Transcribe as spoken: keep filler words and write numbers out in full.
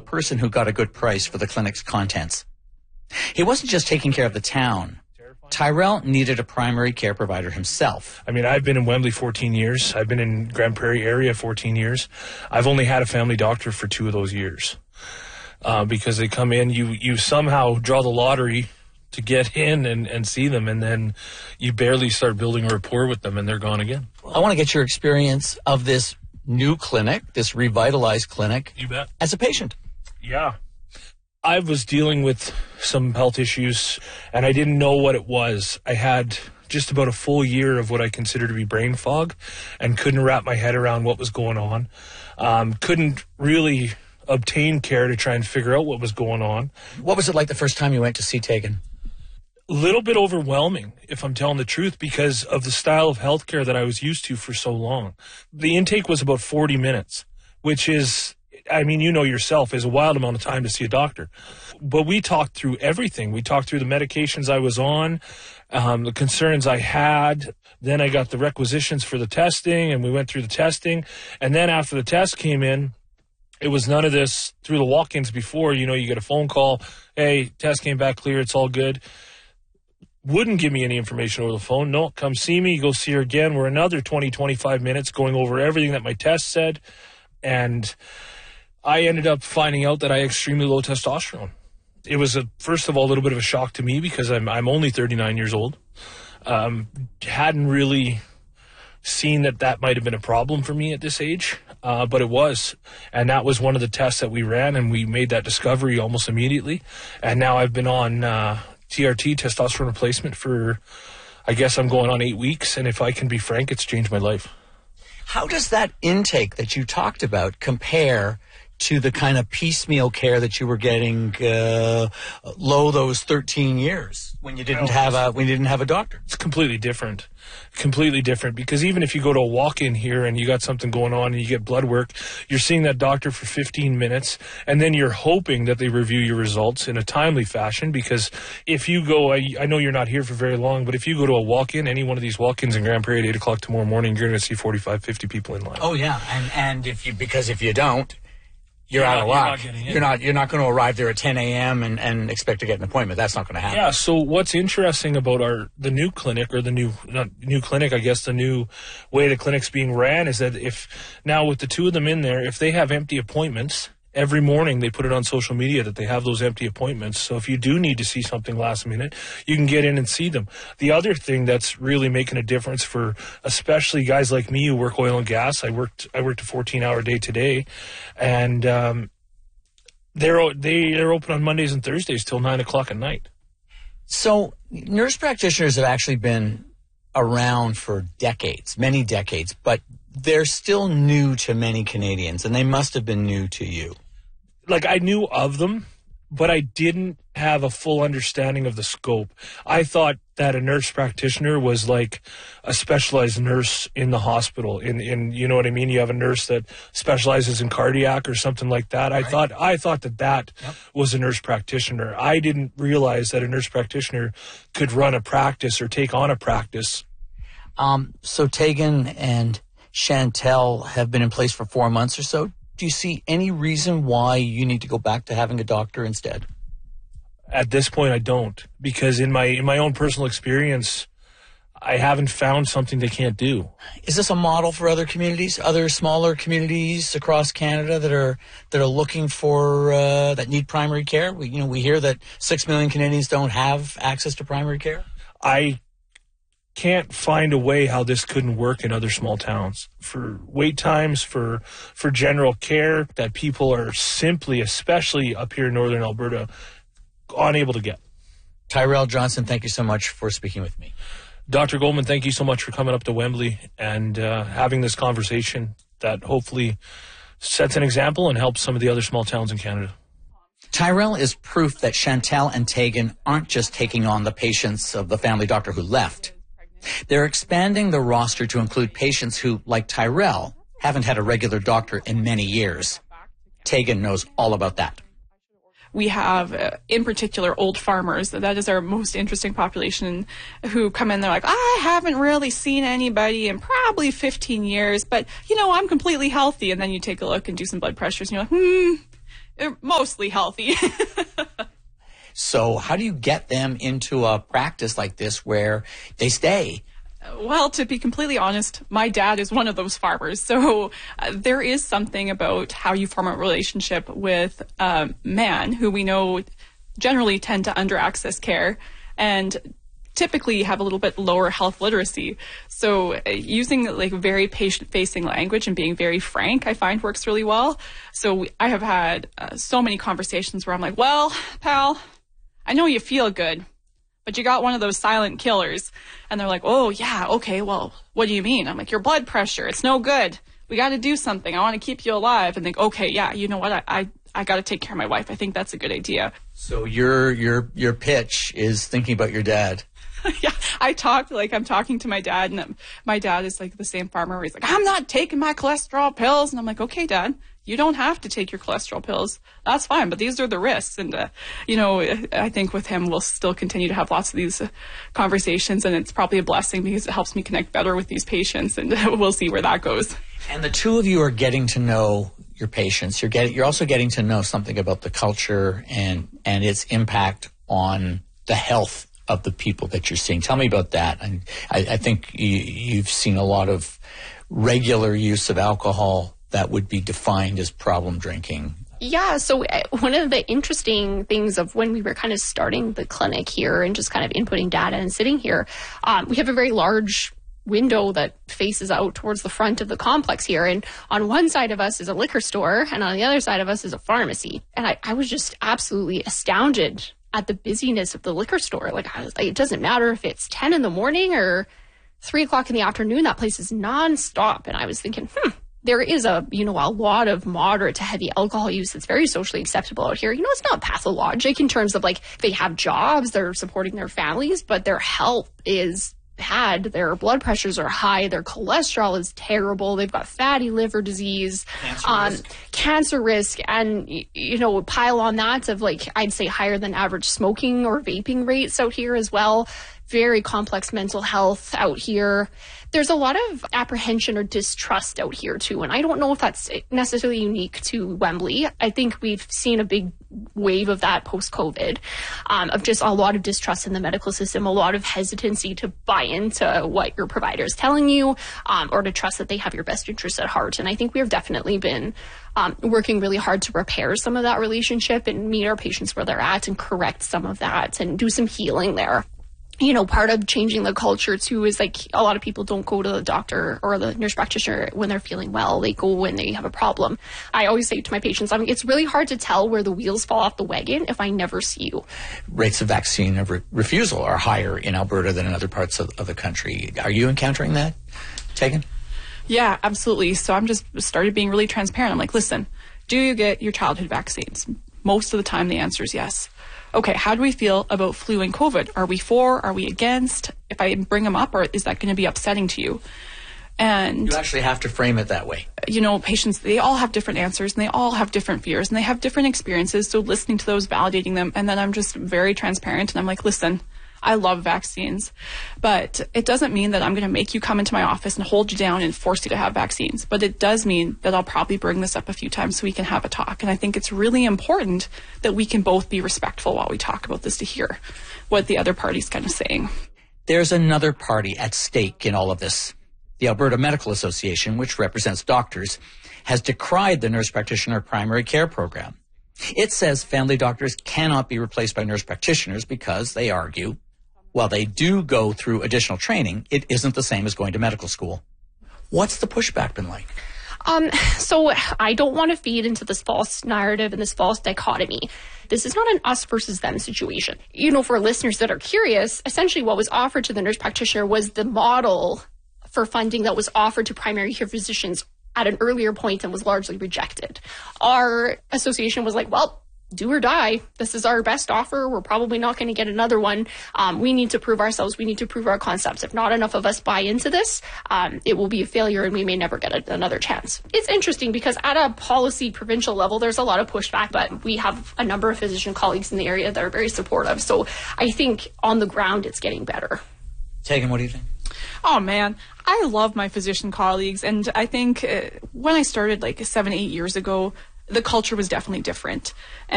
person who got a good price for the clinic's contents. He wasn't just taking care of the town. Tyrell needed a primary care provider himself. I mean, I've been in Wembley fourteen years. I've been in Grand Prairie area fourteen years. I've only had a family doctor for two of those years. Uh, because they come in, you, you somehow draw the lottery to get in and, and see them, and then you barely start building a rapport with them, and they're gone again. I want to get your experience of this new clinic, this revitalized clinic. You bet. As a patient. Yeah. I was dealing with some health issues, and I didn't know what it was. I had just about a full year of what I consider to be brain fog and couldn't wrap my head around what was going on. Um, couldn't really obtain care to try and figure out what was going on. What was it like the first time you went to see Tegan? A little bit overwhelming, if I'm telling the truth, because of the style of healthcare that I was used to for so long. The intake was about forty minutes, which is... I mean, you know yourself, is a wild amount of time to see a doctor. But we talked through everything. We talked through the medications I was on, um, the concerns I had. Then I got the requisitions for the testing, and we went through the testing. And then after the test came in, it was none of this through the walk-ins before. You know, you get a phone call, hey, test came back clear, it's all good. Wouldn't give me any information over the phone. No, come see me, go see her again. We're another twenty, twenty-five minutes going over everything that my test said. And I ended up finding out that I had extremely low testosterone. It was, a, first of all, a little bit of a shock to me because I'm I'm only thirty-nine years old. Um, hadn't really seen that that might have been a problem for me at this age, uh, but it was. And that was one of the tests that we ran, and we made that discovery almost immediately. And now I've been on uh, T R T, testosterone replacement, for, I guess I'm going on eight weeks. And if I can be frank, it's changed my life. How does that intake that you talked about compare to the kind of piecemeal care that you were getting uh, low those thirteen years when you didn't have a when you didn't have a doctor? It's completely different, completely different. Because even if you go to a walk-in here and you got something going on and you get blood work, you're seeing that doctor for fifteen minutes, and then you're hoping that they review your results in a timely fashion. Because if you go, I, I know you're not here for very long, but if you go to a walk-in, any one of these walk-ins in Grand Prairie at eight o'clock tomorrow morning, you're going to see forty-five, fifty people in line. Oh yeah, and and if you because if you don't. You're, you're out not, of luck. You're not, getting in. you're not You're not going to arrive there at ten a.m. And, and expect to get an appointment. That's not going to happen. Yeah. So what's interesting about our the new clinic or the new not new clinic, I guess the new way the clinic's being ran is that if now with the two of them in there, if they have empty appointments every morning, they put it on social media that they have those empty appointments. So if you do need to see something last minute, you can get in and see them. The other thing that's really making a difference for especially guys like me who work oil and gas, I worked I worked a fourteen hour day today, and um, they're they they're open on Mondays and Thursdays till nine o'clock at night. So nurse practitioners have actually been around for decades, many decades, but they're still new to many Canadians, and they must have been new to you. Like, I knew of them, but I didn't have a full understanding of the scope. I thought that a nurse practitioner was like a specialized nurse in the hospital. In, in you know what I mean? You have a nurse that specializes in cardiac or something like that. I right. thought I thought that that yep. was a nurse practitioner. I didn't realize that a nurse practitioner could run a practice or take on a practice. Um, so Tegan and Chantel have been in place for four months or so. Do you see any reason why you need to go back to having a doctor instead? At this point, I don't, because in my in my own personal experience, I haven't found something they can't do. Is this a model for other communities, other smaller communities across Canada that are that are looking for uh, that need primary care? We you know we hear that six million Canadians don't have access to primary care. I can't find a way how this couldn't work in other small towns for wait times, for for general care that people are simply, especially up here in northern Alberta, unable to get. Tyrell Johnson, thank you so much for speaking with me. Doctor Goldman, thank you so much for coming up to Wembley and uh, having this conversation that hopefully sets an example and helps some of the other small towns in Canada. Tyrell is proof that Chantel and Tegan aren't just taking on the patients of the family doctor who left. They're expanding the roster to include patients who, like Tyrell, haven't had a regular doctor in many years. Tegan knows all about that. We have, uh, in particular, old farmers. That is our most interesting population, who come in, they're like, I haven't really seen anybody in probably fifteen years, but, you know, I'm completely healthy. And then you take a look and do some blood pressures, and you're like, hmm, They're mostly healthy. So how do you get them into a practice like this where they stay? Well, to be completely honest, my dad is one of those farmers. So uh, there is something about how you form a relationship with a man who we know generally tend to under-access care and typically have a little bit lower health literacy. So uh, using like very patient-facing language and being very frank, I find works really well. So we, I have had uh, so many conversations where I'm like, well, pal, I know you feel good, but you got one of those silent killers. And they're like, oh, yeah, okay, well, what do you mean? I'm like, your blood pressure, it's no good. We got to do something. I want to keep you alive. And think, okay, yeah, you know what? I, I, I got to take care of my wife. I think that's a good idea. So your your your pitch is thinking about your dad. Yeah, I talk like I'm talking to my dad, and my dad is like the same farmer where he's like, I'm not taking my cholesterol pills. And I'm like, okay, Dad, you don't have to take your cholesterol pills. That's fine, but these are the risks. And, uh, you know, I think with him, we'll still continue to have lots of these uh, conversations, and it's probably a blessing because it helps me connect better with these patients, and uh, we'll see where that goes. And the two of you are getting to know your patients. You're getting, you're also getting to know something about the culture and, and its impact on the health of the people that you're seeing. Tell me about that. And I, I think you, you've seen a lot of regular use of alcohol that would be defined as problem drinking. Yeah, so one of the interesting things of when we were kind of starting the clinic here and just kind of inputting data and sitting here, um, we have a very large window that faces out towards the front of the complex here. And on one side of us is a liquor store, and on the other side of us is a pharmacy. And I, I was just absolutely astounded at the busyness of the liquor store. Like, I was like, it doesn't matter if it's ten in the morning or three o'clock in the afternoon, that place is nonstop. And I was thinking, hmm, there is a, you know, a lot of moderate to heavy alcohol use that's very socially acceptable out here. You know, it's not pathologic in terms of like they have jobs, they're supporting their families, but their health is bad. Their blood pressures are high. Their cholesterol is terrible. They've got fatty liver disease, Cancer um, risk. cancer risk, and, you know, pile on that of like, I'd say higher than average smoking or vaping rates out here as well. Very complex mental health out here. There's a lot of apprehension or distrust out here too. And I don't know if that's necessarily unique to Wembley. I think we've seen a big wave of that post-COVID, um, of just a lot of distrust in the medical system, a lot of hesitancy to buy into what your provider is telling you, um, or to trust that they have your best interests at heart. And I think we've definitely been um, working really hard to repair some of that relationship and meet our patients where they're at and correct some of that and do some healing there. You know, part of changing the culture too is like a lot of people don't go to the doctor or the nurse practitioner when they're feeling well. They go when they have a problem. I always say to my patients, I mean, it's really hard to tell where the wheels fall off the wagon if I never see you. Rates of vaccine re- refusal are higher in Alberta than in other parts of, of the country. Are you encountering that, Tegan? Yeah, absolutely. So I'm just started being really transparent. I'm like, listen, do you get your childhood vaccines? Most of the time the answer is yes. Okay, how do we feel about flu and COVID? Are we for? Are we against? If I bring them up, or is that going to be upsetting to you? And You actually have to frame it that way. you know, patients, they all have different answers and they all have different fears and they have different experiences. So listening to those, validating them. And then I'm just very transparent and I'm like, listen, I love vaccines, but it doesn't mean that I'm going to make you come into my office and hold you down and force you to have vaccines. But it does mean that I'll probably bring this up a few times so we can have a talk. And I think it's really important that we can both be respectful while we talk about this to hear what the other party's kind of saying. There's another party at stake in all of this. The Alberta Medical Association, which represents doctors, has decried the nurse practitioner primary care program. It says family doctors cannot be replaced by nurse practitioners because, they argue, while they do go through additional training, it isn't the same as going to medical school. What's the pushback been like? Um, so I don't want to feed into this false narrative and this false dichotomy. This is not an us versus them situation. You know, for listeners that are curious, essentially what was offered to the nurse practitioner was the model for funding that was offered to primary care physicians at an earlier point and was largely rejected. Our association was like, well, do or die. This is our best offer. We're probably not going to get another one. Um, we need to prove ourselves. We need to prove our concepts. If not enough of us buy into this, um, it will be a failure and we may never get a, another chance. It's interesting because at a policy provincial level, there's a lot of pushback, but we have a number of physician colleagues in the area that are very supportive. So I think on the ground, it's getting better. Tegan, what do you think? Oh man, I love my physician colleagues. And I think uh, when I started like seven, eight years ago, the culture was definitely different.